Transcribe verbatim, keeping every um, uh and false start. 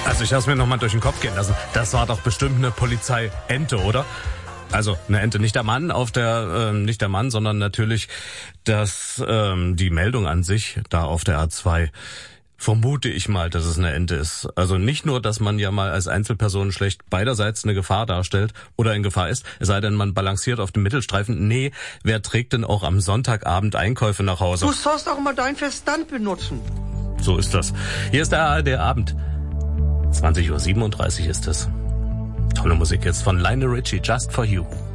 Also ich habe es mir nochmal durch den Kopf gehen lassen. Das war doch bestimmt eine Polizei-Ente, oder? Also eine Ente, nicht der Mann auf der, ähm, nicht der Mann, sondern natürlich das, ähm, die Meldung an sich da auf der A zwei. Vermute ich mal, dass es eine Ente ist. Also nicht nur, dass man ja mal als Einzelperson schlecht beiderseits eine Gefahr darstellt oder in Gefahr ist, es sei denn, man balanciert auf dem Mittelstreifen. Nee, wer trägt denn auch am Sonntagabend Einkäufe nach Hause? Du sollst auch mal deinen Verstand benutzen. So ist das. Hier ist der A R D-Abend. zwanzig Uhr siebenunddreißig ist es. Tolle Musik jetzt von Lionel Richie, Just for You.